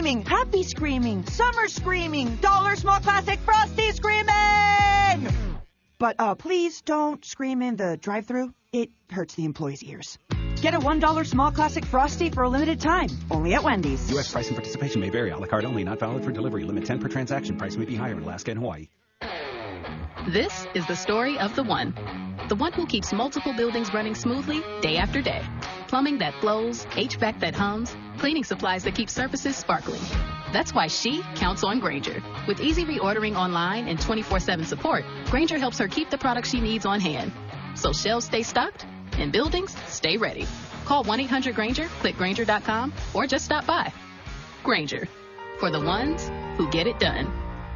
screaming, happy screaming, summer screaming, dollar small classic Frosty screaming! But please don't scream in the drive-thru. It hurts the employees' ears. Get a $1 small classic Frosty for a limited time, only at Wendy's. U.S. price and participation may vary. A la carte only, not valid for delivery. Limit 10 per transaction. Price may be higher in Alaska and Hawaii. This is the story of the one who keeps multiple buildings running smoothly day after day. Plumbing that flows, HVAC that hums, cleaning supplies that keep surfaces sparkling. That's why she counts on Grainger. With easy reordering online and 24/7 support, Grainger helps her keep the products she needs on hand. So shelves stay stocked and buildings stay ready. Call 1-800-GRAINGER, click Grainger.com, or just stop by. Grainger, for the ones who get it done.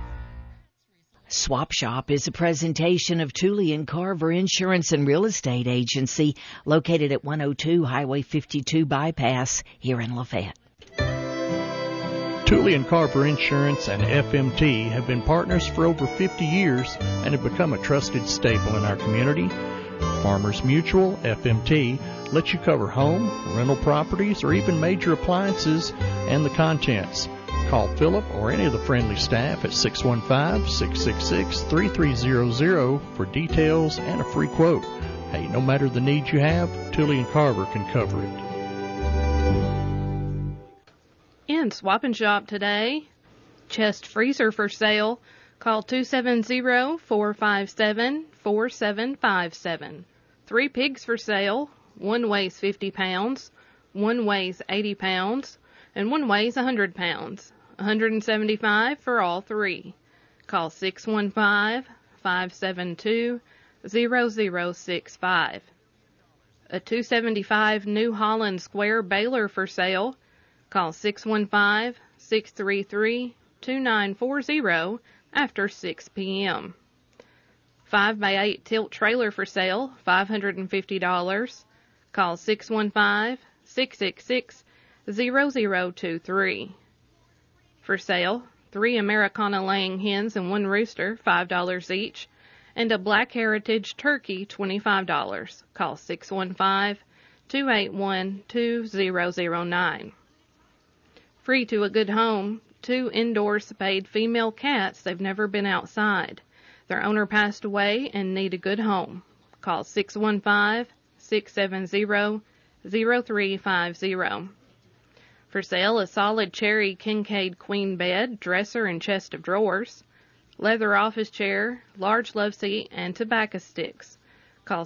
Swap Shop is a presentation of Tully & Carver Insurance and Real Estate Agency, located at 102 Highway 52 Bypass here in Lafayette. Tully & Carver Insurance and FMT have been partners for over 50 years and have become a trusted staple in our community. Farmers Mutual, FMT, lets you cover home, rental properties, or even major appliances and the contents. Call Philip or any of the friendly staff at 615-666-3300 for details and a free quote. Hey, no matter the need you have, Tully & Carver can cover it. And Swap and Shop today, chest freezer for sale. Call 270-457-4757. 3 pigs for sale. One weighs 50 pounds, one weighs 80 pounds, and one weighs 100 pounds. $175 for all 3. Call 615-572-0065. A 275 New Holland Square baler for sale. Call 615-633-2940 after 6 p.m. 5x8 tilt trailer for sale, $550. Call 615-666-0023. For sale, 3 Americana laying hens and 1 rooster, $5 each, and a Black Heritage turkey, $25. Call 615-281-2009. Free to a good home, 2 indoor spayed female cats. They've never been outside. Their owner passed away and need a good home. Call 615-670-0350. For sale, a solid cherry Kincaid queen bed, dresser, and chest of drawers, leather office chair, large love seat, and tobacco sticks. Call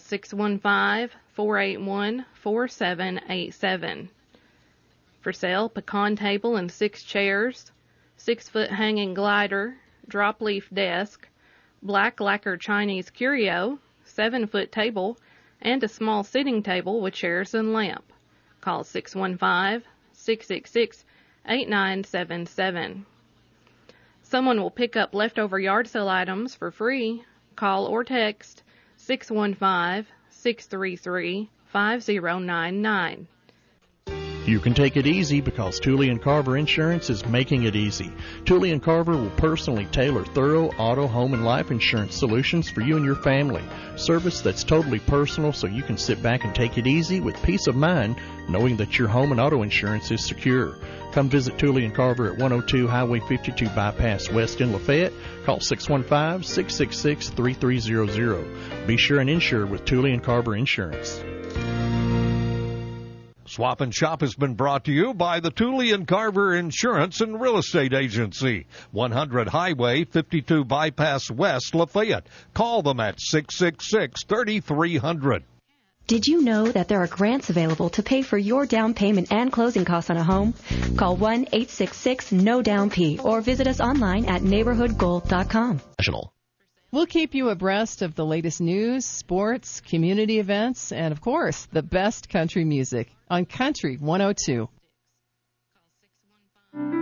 615-481-4787. For sale, pecan table and 6 chairs, 6-foot hanging glider, drop leaf desk, black lacquer Chinese curio, 7-foot table, and a small sitting table with chairs and lamp. Call 615-666-8977. Someone will pick up leftover yard sale items for free. Call or text 615-633-5099. You can take it easy because Tully & Carver Insurance is making it easy. Tully & Carver will personally tailor thorough auto, home, and life insurance solutions for you and your family. Service that's totally personal so you can sit back and take it easy with peace of mind knowing that your home and auto insurance is secure. Come visit Tully & Carver at 102 Highway 52 Bypass West in Lafayette. Call 615-666-3300. Be sure and insure with Tully & Carver Insurance. Swap and Shop has been brought to you by the Tully & Carver Insurance and Real Estate Agency, 100 Highway 52 Bypass West, Lafayette. Call them at 666-3300. Did you know that there are grants available to pay for your down payment and closing costs on a home? Call 1-866-NO-DOWN-P or visit us online at neighborhoodgold.com. We'll keep you abreast of the latest news, sports, community events, and, of course, the best country music on Country 102.